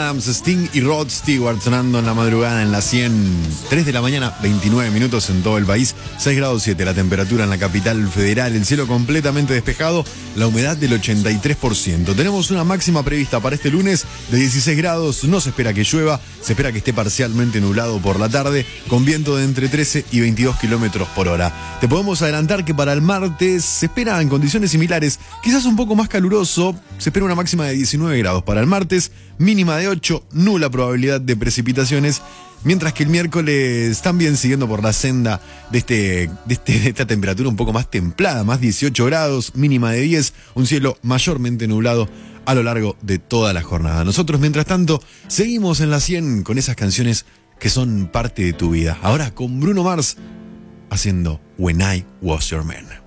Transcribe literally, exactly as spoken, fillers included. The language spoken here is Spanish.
Adams, Sting y Rod Stewart sonando en la madrugada en la cien. tres de la mañana, veintinueve minutos en todo el país. seis grados siete la temperatura en la capital federal. El cielo completamente despejado. La humedad del ochenta y tres por ciento. Tenemos una máxima prevista para este lunes de dieciséis grados. No se espera que llueva. Se espera que esté parcialmente nublado por la tarde, con viento de entre trece y veintidós kilómetros por hora. Te podemos adelantar que para el martes se espera en condiciones similares, quizás un poco más caluroso. Se espera una máxima de diecinueve grados para el martes, mínima de ocho, nula probabilidad de precipitaciones. Mientras que el miércoles, también siguiendo por la senda de, este, de, este, de esta temperatura un poco más templada, más dieciocho grados, mínima de diez, un cielo mayormente nublado a lo largo de toda la jornada. Nosotros, mientras tanto, seguimos en la cien con esas canciones que son parte de tu vida. Ahora con Bruno Mars haciendo When I Was Your Man.